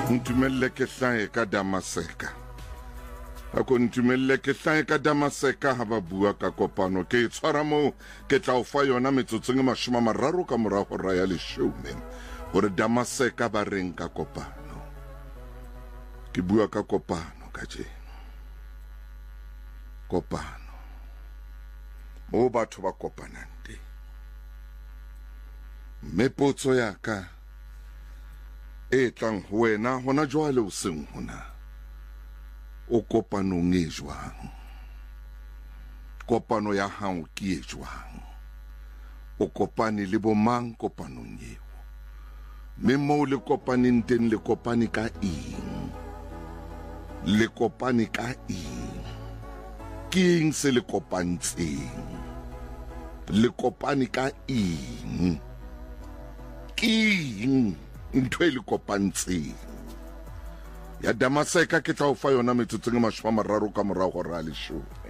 Ntumelle ke hlae ka Damaseka. Ako ntumelle ke hlae ka Damaseka ha ba bua ka kopano ke tshwara mo ke tla o fa yona metsotsong e 30 ka mora hora ya 10 hore Damaseka ba reng ka kopano. Ke bua ka kopano ka tjena. Kopano. Mo batho ba kopanang teng. Me potso ya ka e tlang ho wena hona jwale o seng hona o kopanong e jwang, kopano ya hao ke e jwang, o kopane le bomang kopanong eo, mme moo le kopaneng teng le kopane ka eng, le kopane ka eng, ke eng se le kopantseng, le kopane ka eng, ke eng ntho e le kopantseng. Ya Damaseka ke tla o fa yona metsotsong e 30 ka morao hora ya 10.